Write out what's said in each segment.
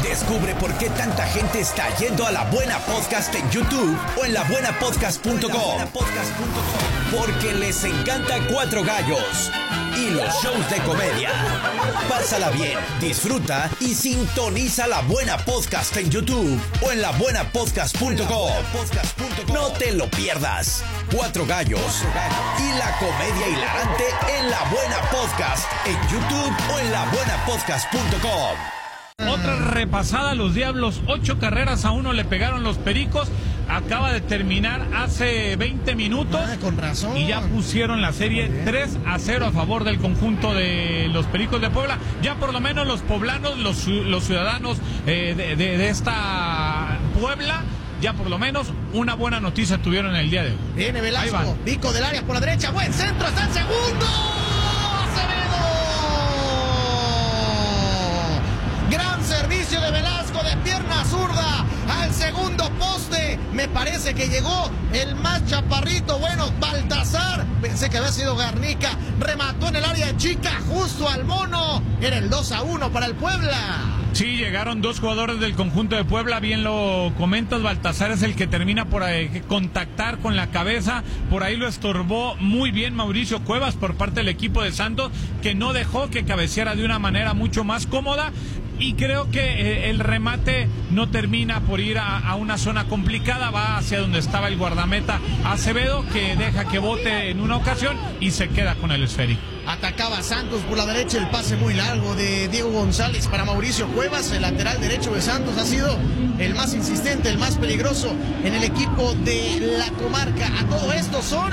Descubre por qué tanta gente está yendo a La Buena Podcast en YouTube o en labuenapodcast.com. Porque les encanta Cuatro Gallos y los shows de comedia. Pásala bien, disfruta y sintoniza La Buena Podcast en YouTube o en labuenapodcast.com. No te lo pierdas. Cuatro Gallos y la comedia hilarante en La Buena Podcast en YouTube o en labuenapodcast.com. Otra repasada, los Diablos, 8-1 le pegaron los Pericos. Acaba de terminar hace 20 minutos. Con razón. Y ya pusieron la serie 3-0 a favor del conjunto de los Pericos de Puebla. Ya por lo menos los poblanos, los ciudadanos de esta Puebla, ya por lo menos una buena noticia tuvieron el día de hoy. Viene Velasco, pico del área por la derecha, buen centro, está el segundo. ¡Acevedo! Gran servicio de Velasco de pierna zurda al segundo poste. Me parece que llegó el más chaparrito, bueno, Baltasar. Pensé que había sido Garnica. Remató en el área chica, justo al mono. Era el 2-1 para el Puebla. Sí, llegaron dos jugadores del conjunto de Puebla, bien lo comentas, Baltasar es el que termina por contactar con la cabeza, por ahí lo estorbó muy bien Mauricio Cuevas por parte del equipo de Santos, que no dejó que cabeceara de una manera mucho más cómoda. Y creo que el remate no termina por ir a una zona complicada, va hacia donde estaba el guardameta Acevedo, que deja que bote en una ocasión y se queda con el esférico. Atacaba Santos por la derecha, el pase muy largo de Diego González para Mauricio Cuevas. El lateral derecho de Santos ha sido el más insistente, el más peligroso en el equipo de la comarca. A todo esto son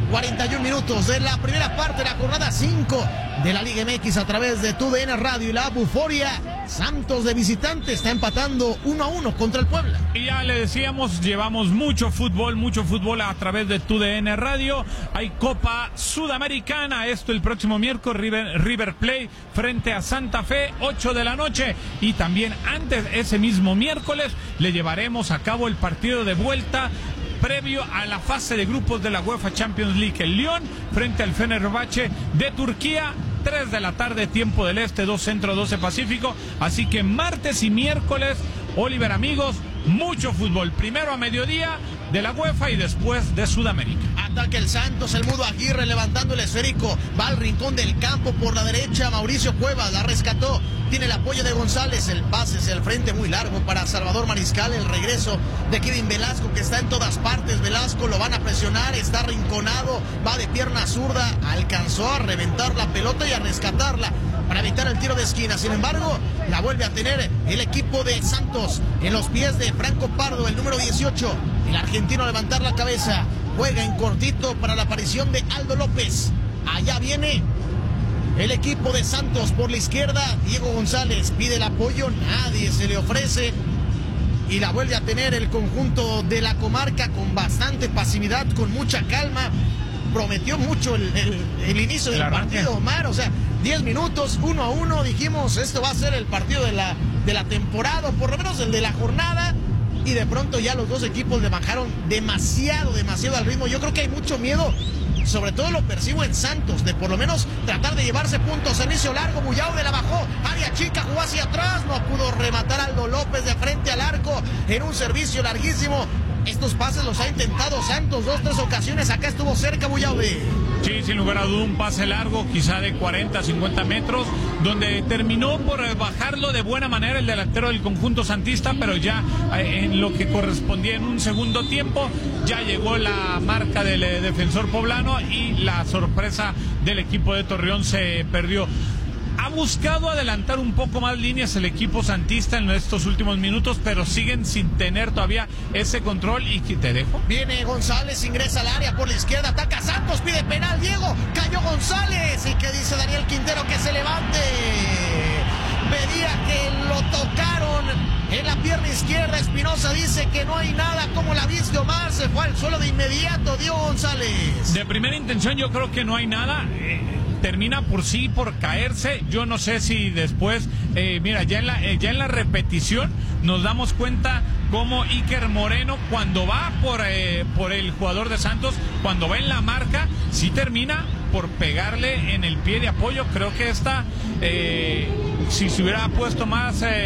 41 minutos de la primera parte de la jornada 5 de la Liga MX a través de TUDN Radio y la Buforia. Santos de visitante está empatando 1-1 contra el Puebla. Y ya le decíamos, llevamos mucho fútbol a través de TUDN Radio. Hay Copa Sudamericana, esto el próximo miércoles, River Plate frente a Santa Fe, 8 de la noche. Y también antes, ese mismo miércoles, le llevaremos a cabo el partido de vuelta previo a la fase de grupos de la UEFA Champions League. El Lyon frente al Fenerbahce de Turquía, 3 de la tarde, tiempo del este, 2 centro, 12 pacífico. Así que martes y miércoles, Oliver, amigos, mucho fútbol. Primero a mediodía de la UEFA y después de Sudamérica. Ataca el Santos, el Mudo Aguirre levantando el esférico. Va al rincón del campo por la derecha. Mauricio Cuevas la rescató. Tiene el apoyo de González. El pase hacia el frente muy largo para Salvador Mariscal. El regreso de Kevin Velasco, que está en todas partes. Velasco lo van a presionar. Está rinconado. Va de pierna zurda. Alcanzó a reventar la pelota y a rescatarla para evitar el tiro de esquina. Sin embargo, la vuelve a tener el equipo de Santos en los pies de Franco Pardo, el número 18. El argentino a levantar la cabeza. Juega en cortito para la aparición de Aldo López. Allá viene el equipo de Santos por la izquierda. Diego González pide el apoyo. Nadie se le ofrece. Y la vuelve a tener el conjunto de la comarca con bastante pasividad, con mucha calma. Prometió mucho el inicio del partido, Omar. O sea, 10 minutos, 1-1. Dijimos, esto va a ser el partido de la temporada, o por lo menos el de la jornada. Y de pronto ya los dos equipos le bajaron demasiado al ritmo. Yo creo que hay mucho miedo, sobre todo lo percibo en Santos, de por lo menos tratar de llevarse puntos. Servicio largo, Bullaude la bajó, área chica, jugó hacia atrás, no pudo rematar Aldo López de frente al arco en un servicio larguísimo. Estos pases los ha intentado Santos 2-3 ocasiones. Acá estuvo cerca Bullaude. Sí, sin lugar a duda, un pase largo, quizá de 40, 50 metros, donde terminó por bajarlo de buena manera el delantero del conjunto santista, pero ya en lo que correspondía en un segundo tiempo, ya llegó la marca del defensor poblano y la sorpresa del equipo de Torreón se perdió. Ha buscado adelantar un poco más líneas el equipo santista en estos últimos minutos, pero siguen sin tener todavía ese control. ¿Y que te dejo? Viene González, ingresa al área por la izquierda, ataca Santos, pide penal, Diego, cayó González. ¿Y qué dice Daniel Quintero? Que se levante. Pedía que lo tocaron en la pierna izquierda. Espinosa dice que no hay nada. ¿Cómo la viste, Omar? Se fue al suelo de inmediato Diego González. De primera intención yo creo que no hay nada. Termina por caerse. Yo no sé si después, mira, ya en la repetición nos damos cuenta cómo Iker Moreno, cuando va por el jugador de Santos, cuando va en la marca, sí termina por pegarle en el pie de apoyo. Creo que si se hubiera puesto más